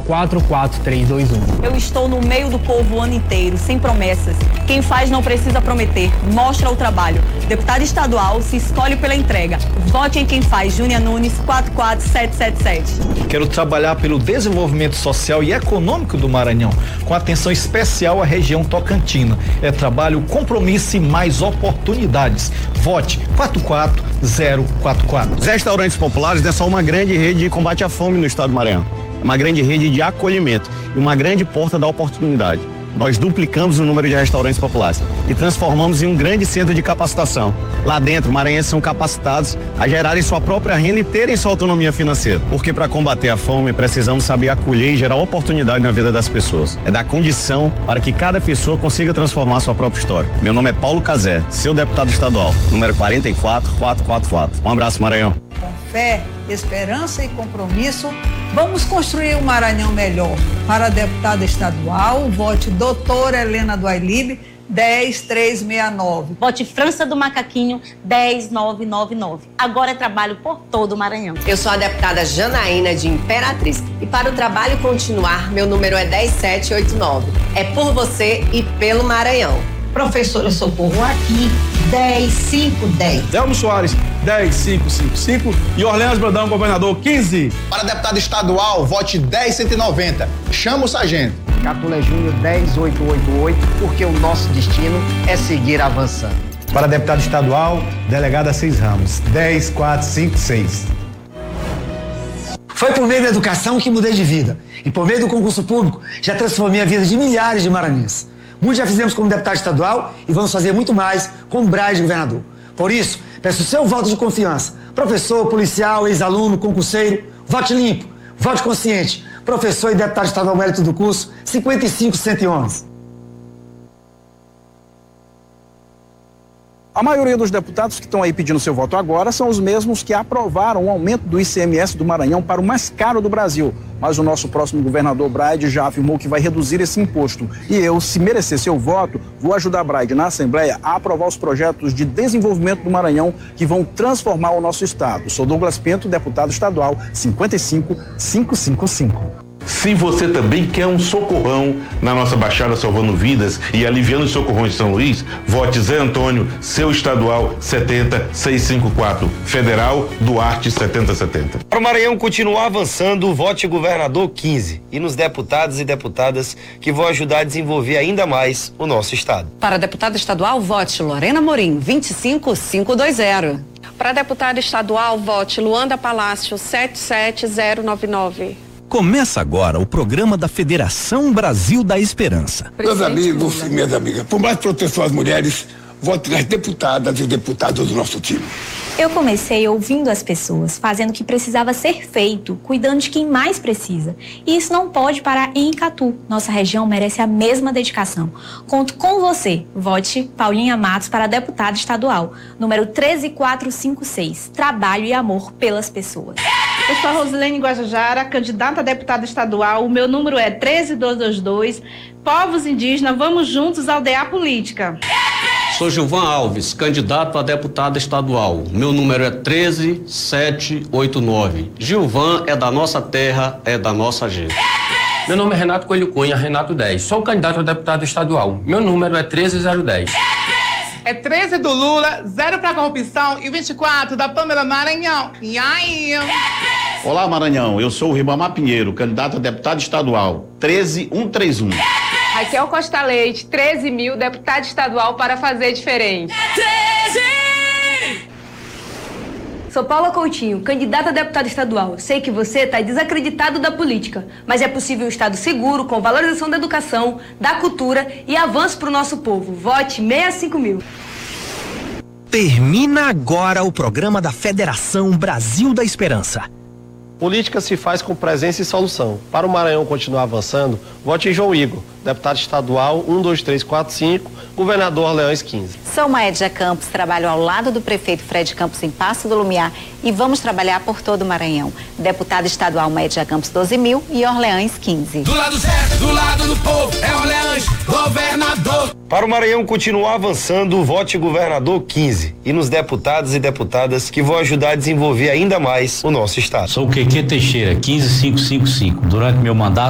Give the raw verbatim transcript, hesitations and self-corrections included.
quatro quatro três dois um. Eu estou no meio do povo o ano inteiro, sem promessas. Quem faz não precisa prometer, mostra o trabalho. Deputado estadual se escolhe pela entrega. Vote em quem faz. Júnia Nunes, quatro quatro sete sete sete. Quero trabalhar pelo desenvolvimento social e econômico do Maranhão, com atenção especial à região tocantina. É trabalho, compromisso e mais oportunidades. Vote quatro quatro zero quatro quatro. Os restaurantes populares é só uma grande rede de combate à fome no estado do Maranhão. É uma grande rede de acolhimento e uma grande porta da oportunidade. Nós duplicamos o número de restaurantes populares e transformamos em um grande centro de capacitação. Lá dentro, maranhenses são capacitados a gerarem sua própria renda e terem sua autonomia financeira. Porque para combater a fome, precisamos saber acolher e gerar oportunidade na vida das pessoas. É dar condição para que cada pessoa consiga transformar sua própria história. Meu nome é Paulo Cazé, seu deputado estadual, número quatro quatro quatro quatro quatro. Um abraço, Maranhão. Com fé, esperança e compromisso, vamos construir um Maranhão melhor. Para a deputada estadual, vote doutora Helena do Ailib, dez três seis nove. Vote França do Macaquinho, dez nove nove nove. Agora é trabalho por todo o Maranhão. Eu sou a deputada Janaína de Imperatriz e para o trabalho continuar, meu número é dez sete oito nove. É por você e pelo Maranhão. Professora Socorro aqui, dez cinco dez. Delmo Soares, dez cinco cinco cinco. E Orleans Brandão, governador, quinze. Para deputado estadual, vote dez cento e noventa. Chama o sargento. Catulé Júnior, dez oito oito oito, porque o nosso destino é seguir avançando. Para deputado estadual, delegada Seis Ramos, dez quatro cinco seis. Foi por meio da educação que mudei de vida. E por meio do concurso público, já transformei a vida de milhares de maranhenses. Muitos já fizemos como deputado estadual e vamos fazer muito mais como Braz de governador. Por isso, peço o seu voto de confiança. Professor, policial, ex-aluno, concurseiro, vote limpo, vote consciente. Professor e deputado estadual mérito do curso, cinquenta e cinco cento e onze. A maioria dos deputados que estão aí pedindo seu voto agora são os mesmos que aprovaram o aumento do I C M S do Maranhão para o mais caro do Brasil. Mas o nosso próximo governador Braide já afirmou que vai reduzir esse imposto. E eu, se merecer seu voto, vou ajudar Braide na Assembleia a aprovar os projetos de desenvolvimento do Maranhão que vão transformar o nosso estado. Sou Douglas Pinto, deputado estadual, cinquenta e cinco cinco cinco cinco. Se você também quer um socorrão na nossa Baixada salvando vidas e aliviando os socorrões de São Luís, vote Zé Antônio, seu estadual setenta seiscentos e cinquenta e quatro, federal Duarte setenta setenta. Para o Maranhão continuar avançando, vote governador quinze e nos deputados e deputadas que vão ajudar a desenvolver ainda mais o nosso estado. Para deputada estadual, vote Lorena Morim, vinte e cinco cinco dois zero. Para deputada estadual, vote Luanda Palácio, sete sete zero nove nove. Começa agora o programa da Federação Brasil da Esperança. Meus amigos e minhas amigas, por mais proteção às mulheres, vote nas deputadas e deputados do nosso time. Eu comecei ouvindo as pessoas, fazendo o que precisava ser feito, cuidando de quem mais precisa. E isso não pode parar em Icatu. Nossa região merece a mesma dedicação. Conto com você. Vote Paulinha Matos para deputada estadual, número treze quatrocentos e cinquenta e seis. Trabalho e amor pelas pessoas. Eu sou a Rosilene Guajajara, candidata a deputada estadual. O meu número é treze dois dois dois. Povos indígenas, vamos juntos aldear política. Sou Gilvan Alves, candidato a deputado estadual. Meu número é treze sete oito nove. Gilvan é da nossa terra, é da nossa gente. Meu nome é Renato Coelho Cunha, Renato dez. Sou candidato a deputado estadual. Meu número é treze zero dez. É treze do Lula, zero pra corrupção e vinte e quatro da Pamela Maranhão. E aí? Olá, Maranhão. Eu sou o Ribamar Pinheiro, candidato a deputado estadual. treze um três um. Raquel Costa Leite, treze mil, deputado estadual para fazer diferente. treze! Sou Paula Coutinho, candidata a deputada estadual. Sei que você está desacreditado da política, mas é possível um estado seguro, com valorização da educação, da cultura e avanço para o nosso povo. Vote sessenta e cinco mil. Termina agora o programa da Federação Brasil da Esperança. Política se faz com presença e solução. Para o Maranhão continuar avançando, vote em João Igor, deputado estadual um dois três quatro cinco, governador Orleans quinze. Sou Maédia Campos, trabalho ao lado do prefeito Fred Campos em Passo do Lumiar e vamos trabalhar por todo o Maranhão. Deputado estadual Maédia Campos doze mil e Orleans quinze. Do lado certo, do lado do povo, é Orleans, governador. Para o Maranhão continuar avançando, vote governador quinze e nos deputados e deputadas que vão ajudar a desenvolver ainda mais o nosso estado. Sou o Q Q Teixeira, quinze cinco cinco cinco. Durante meu mandato,